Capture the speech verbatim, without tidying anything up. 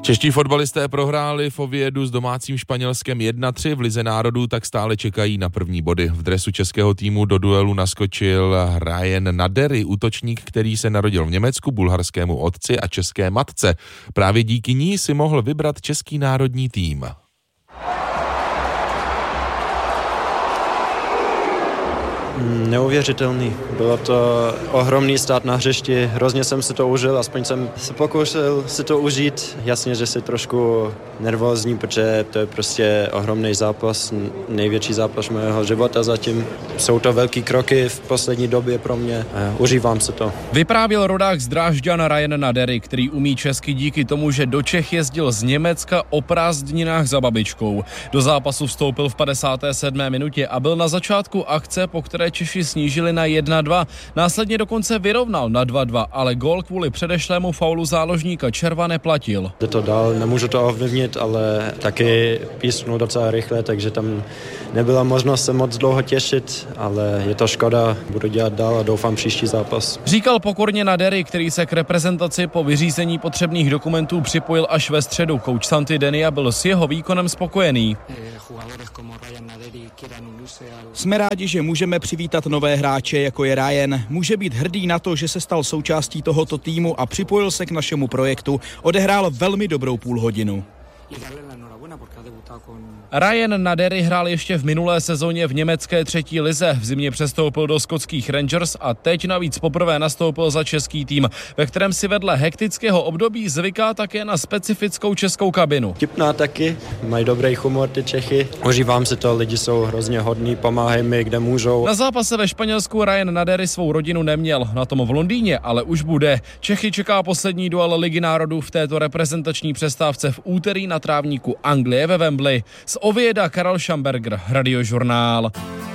Čeští fotbalisté prohráli v Oviedu s domácím Španělskem jedna tři, v Lize národů tak stále čekají na první body. V dresu českého týmu do duelu naskočil Ryan Nadery, útočník, který se narodil v Německu, bulharskému otci a české matce. Právě díky ní si mohl vybrat český národní tým. Neuvěřitelný. Bylo to ohromný stát na hřišti, hrozně jsem si to užil, aspoň jsem se pokoušel si to užít. Jasně, že jsi trošku nervózní, protože to je prostě ohromný zápas, největší zápas mého života zatím. Jsou to velký kroky v poslední době pro mě, užívám se to. Vyprávěl rodák z Drážďan Ryan Nadery, který umí česky díky tomu, že do Čech jezdil z Německa o prázdninách za babičkou. Do zápasu vstoupil v padesáté sedmé minutě a byl na začátku akce, po které Češi snížili na jedna dva. Následně dokonce vyrovnal na dva dva, ale gól kvůli předešlému faulu záložníka Červa neplatil. Jde to dál, nemůžu to ovlivnit, ale taky písknul docela rychle, takže tam nebyla možnost se moc dlouho těšit, ale je to škoda, budu dělat dál a doufám příští zápas. Říkal pokorně Nadery, který se k reprezentaci po vyřízení potřebných dokumentů připojil až ve středu. Kouč Santi Denia byl s jeho výkonem spokojený. Jsme rádi, že můžeme přivítat nové hráče, jako je Ryan. Může být hrdý na to, že se stal součástí tohoto týmu a připojil se k našemu projektu. Odehrál velmi dobrou půlhodinu. Ryan Nadery hrál ještě v minulé sezóně v německé třetí lize. V zimě přestoupil do skotských Rangers a teď navíc poprvé nastoupil za český tým, ve kterém si vedle hektického období zvyká také na specifickou českou kabinu. Tipná taky, mají dobrý humor ty Čechy. Užívám si to, lidi jsou hrozně hodní, pomáhají mi, kde můžou. Na zápase ve Španělsku Ryan Nadery svou rodinu neměl, na tom v Londýně ale už bude. Čechy čeká poslední duel Ligy národů v této reprezentační přestávce v úterý na trávníku Anglie ve Wembley. Z Ovieda Karel Schamberger, Radiožurnál.